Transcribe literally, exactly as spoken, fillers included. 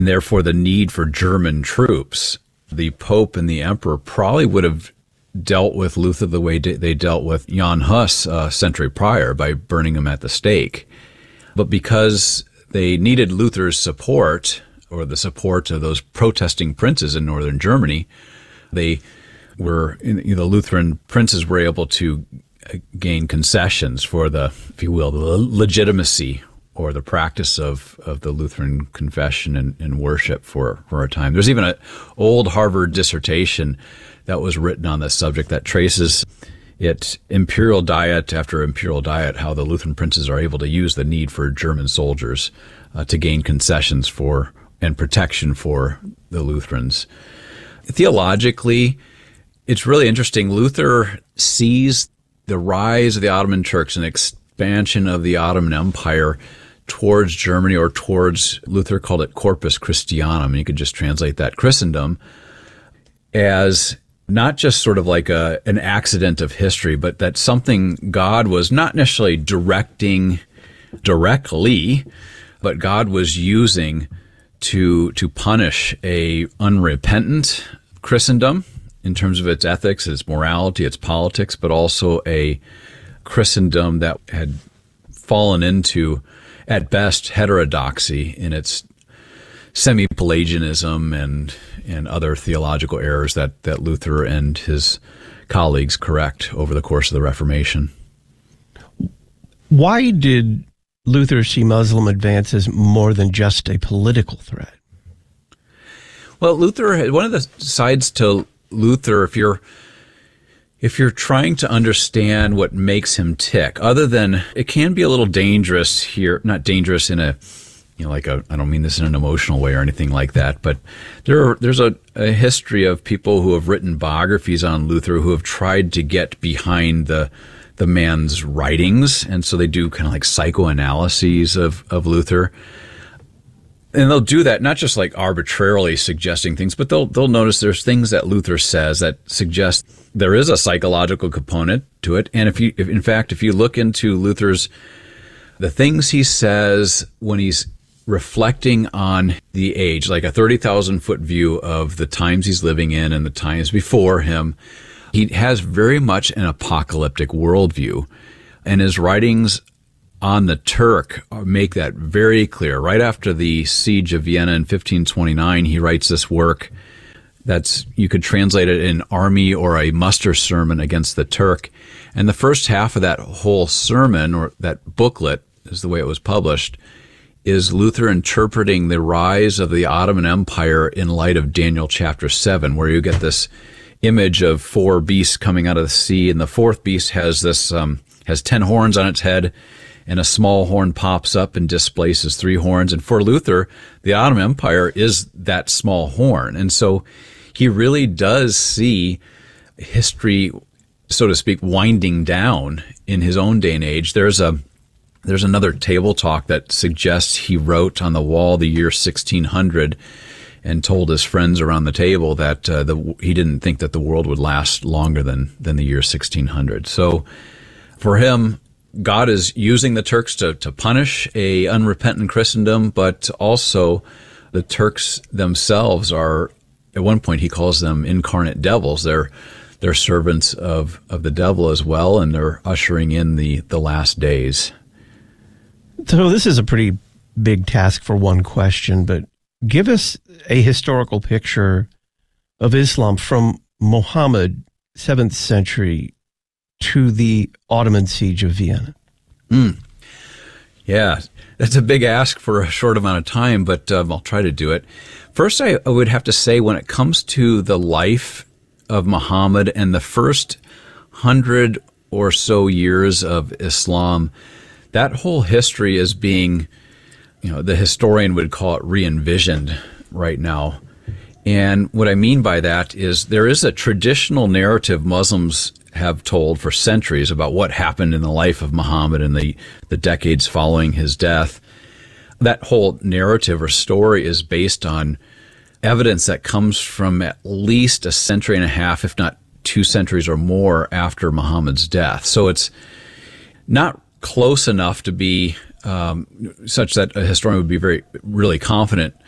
and therefore the need for German troops, the Pope and the Emperor probably would have dealt with Luther the way they dealt with Jan Hus a century prior, by burning him at the stake. But because they needed Luther's support, or the support of those protesting princes in northern Germany, they were, you know, the Lutheran princes were able to gain concessions for the, if you will, the legitimacy or the practice of, of the Lutheran confession and, and worship for, for a time. There's even an old Harvard dissertation that was written on this subject that traces it imperial diet after imperial diet, how the Lutheran princes are able to use the need for German soldiers uh, to gain concessions for and protection for the Lutherans. Theologically, it's really interesting. Luther sees the rise of the Ottoman Turks and expansion of the Ottoman Empire towards Germany, or towards, Luther called it Corpus Christianum, and you could just translate that Christendom, as not just sort of like a an accident of history, but that something God was not necessarily directing directly, but God was using to to punish a unrepentant Christendom in terms of its ethics, its morality, its politics, but also a Christendom that had fallen into, at best, heterodoxy in its semi-Pelagianism and and other theological errors that, that Luther and his colleagues correct over the course of the Reformation. Why did Luther see Muslim advance as more than just a political threat? Well, Luther, one of the sides to Luther, if you're if you're trying to understand what makes him tick, other than it can be a little dangerous here, not dangerous in a, you know, like a, I don't mean this in an emotional way or anything like that, but there are, there's a, a history of people who have written biographies on Luther who have tried to get behind the the man's writings, and so they do kind of like psychoanalyses of, of Luther. And they'll do that not just like arbitrarily suggesting things, but they'll they'll notice there's things that Luther says that suggest there is a psychological component to it. And if you, if, in fact, if you look into Luther's, the things he says when he's reflecting on the age, like a thirty thousand foot view of the times he's living in and the times before him, he has very much an apocalyptic worldview. And his writings on the Turk make that very clear. Right after the siege of Vienna in fifteen twenty-nine, he writes this work that's, you could translate it in army or a muster sermon against the Turk. And the first half of that whole sermon, or that booklet is the way it was published, is Luther interpreting the rise of the Ottoman Empire in light of Daniel chapter seven, where you get this image of four beasts coming out of the sea, and the fourth beast has this um, has ten horns on its head, and a small horn pops up and displaces three horns. And for Luther, the Ottoman Empire is that small horn. And so he really does see history, so to speak, winding down in his own day and age. There's a there's another table talk that suggests he wrote on the wall the year sixteen hundred and told his friends around the table that uh, the, he didn't think that the world would last longer than, than the year sixteen hundred. So for him, God is using the Turks to, to punish a unrepentant Christendom, but also the Turks themselves are, at one point he calls them incarnate devils. They're they're servants of, of the devil as well, and they're ushering in the, the last days. So this is a pretty big task for one question, but give us a historical picture of Islam from Muhammad, seventh century, to the Ottoman siege of Vienna. Mm. Yeah, that's a big ask for a short amount of time, but um, I'll try to do it. First, I, I would have to say, when it comes to the life of Muhammad and the first hundred or so years of Islam, that whole history is being, you know, the historian would call it re-envisioned right now. And what I mean by that is there is a traditional narrative Muslims have told for centuries about what happened in the life of Muhammad in the, the decades following his death. That whole narrative or story is based on evidence that comes from at least a century and a half, if not two centuries or more after Muhammad's death. So it's not close enough to be um, such that a historian would be very, really confident